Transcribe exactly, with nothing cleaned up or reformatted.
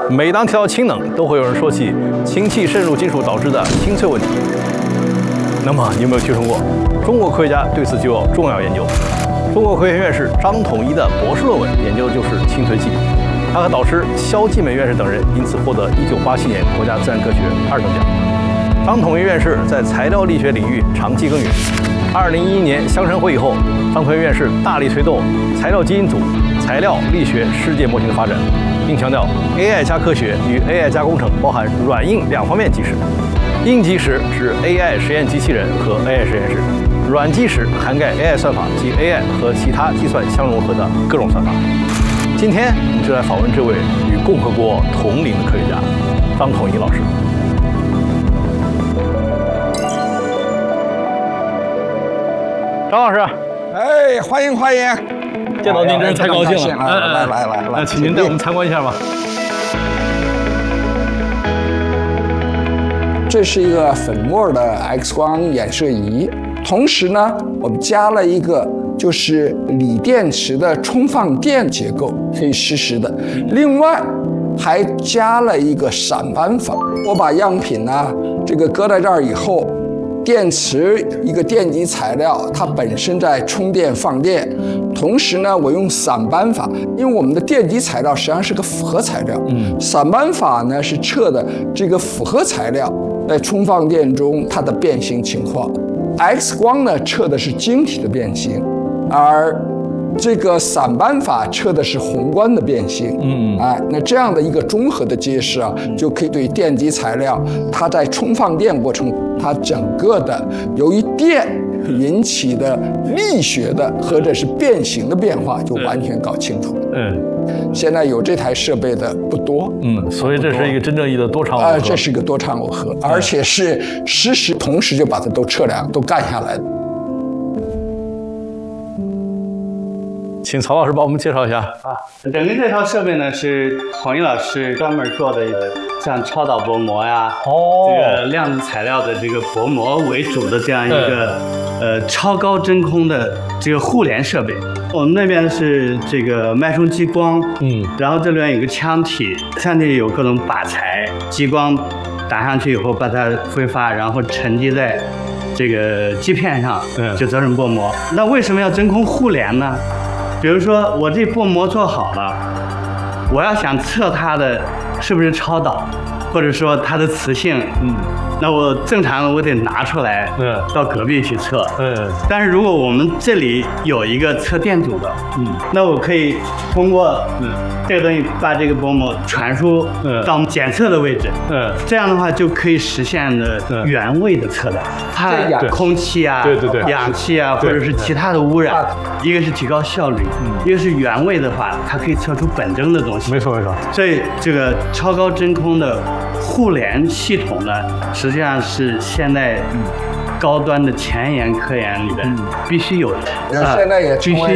每当提到氢能，都会有人说起氢气渗入金属导致的清脆问题。那么，你有没有听说过中国科学家对此就有重要研究？中国科学院士张统一的博士论文研究的就是氢推气。他和导师肖继美院士等人因此获得一九八七年国家自然科学二等奖。张统一院士在材料力学领域长期耕耘。二零一一年香山会议后，张统一院士大力推动材料基因组、材料力学世界模型的发展，并强调 A I 加科学与 A I 加工程包含软硬两方面基石。硬基石指 A I 实验机器人和 A I 实验室，软基石涵盖 A I 算法及 A I 和其他计算相融合的各种算法。今天我们就来访问这位与共和国同龄的科学家张统一老师。张老师， 哎，欢迎欢迎！ 见到您真是太高兴了。 来来来来来， 请您带我们参观一下吧。 这是一个粉末的 X 光衍射仪，同时呢，我们加了一个就是锂电池的充放电结构，可以实时的。另外还加了一个闪斑法。我把样品呢这个搁在这儿以后。电池一个电极材料，它本身在充电放电，同时呢，我用散斑法，因为我们的电极材料实际上是个复合材料，嗯，散斑法呢是测的这个复合材料在充放电中它的变形情况 ，X 光呢测的是晶体的变形，而这个散斑法测的是宏观的变形，嗯，哎，那这样的一个综合的揭示啊，就可以对电极材料它在充放电过程，它整个的由于电引起的力学的或者是变形的变化，就完全搞清楚了。嗯，现在有这台设备的不多， 嗯，所以这是一个真正意义的多场耦合。 啊，这是一个多场耦合，而且是实时同时就把它都测量、都干下来的。 请曹老师帮我们介绍一下啊，整个这套设备呢是统一老师专门做的，像超导薄膜呀，哦，这个量子材料的这个薄膜为主的这样一个、嗯、呃超高真空的这个互联设备。我们那边是这个脉冲激光，嗯，然后这里面有个腔体，腔体里有各种靶材，激光打上去以后把它挥发，然后沉积在这个基片上，嗯，就责成薄膜。那为什么要真空互联呢？比如说我这薄膜做好了，我要想测它的是不是超导，或者说它的磁性，嗯，那我正常我得拿出来，嗯，到隔壁去测，嗯，但是如果我们这里有一个测电阻的，嗯，那我可以通过嗯这个东西把这个薄膜传输到检测的位置，嗯，这样的话就可以实现的原位的测量，它空气啊，对对对，氧气啊，或者是其他的污染，一个是提高效率，一个是原位的话，它可以测出本真的东西， 没错没错。 所以这个超高真空的互联系统呢，实际上是现在高端的前沿科研里边必须有的， 现在也成为